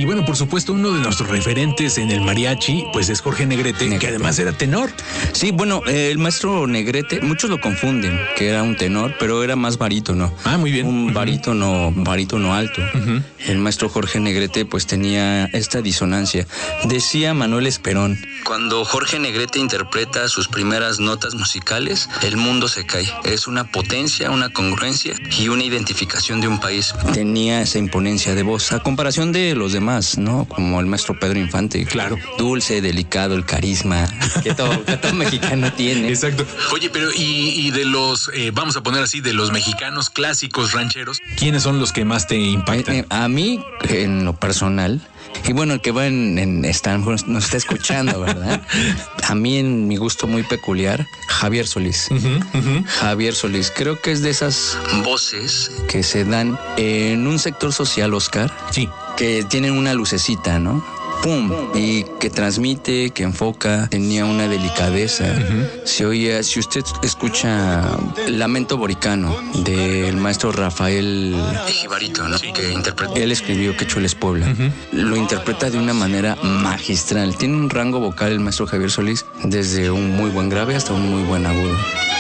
Y bueno, por supuesto, uno de nuestros referentes en el mariachi, pues es Jorge Negrete, que además era tenor. Sí, bueno, el maestro Negrete, muchos lo confunden, que era un tenor, pero era más barítono. Ah, muy bien. Un barítono alto. El maestro Jorge Negrete pues tenía esta disonancia. Decía Manuel Esperón: cuando Jorge Negrete interpreta sus primeras notas musicales, el mundo se cae. Es una potencia, una congruencia y una identificación de un país. Tenía esa imponencia de voz, a comparación de los demás, ¿no? Como el maestro Pedro Infante. Claro. Dulce, delicado, el carisma que todo mexicano tiene. Exacto. Oye, pero y de los, vamos a poner así, de los mexicanos clásicos rancheros, ¿quiénes son los que más te impactan? A mí, en lo personal, y bueno, el que va en Stanford nos está escuchando, ¿verdad? A mí, en mi gusto muy peculiar, Javier Solís. Javier Solís, creo que es de esas voces que se dan en un sector social, Oscar. Sí. Que tienen una lucecita, ¿no? ¡Pum! Y que transmite, que enfoca, tenía una delicadeza. Se oía, si usted escucha Lamento Boricano del maestro Rafael Ejibarito, ¿no? Sí. Que interpreta, él escribió Que Chules Puebla. Lo interpreta de una manera magistral. Tiene un rango vocal el maestro Javier Solís, desde un muy buen grave hasta un muy buen agudo.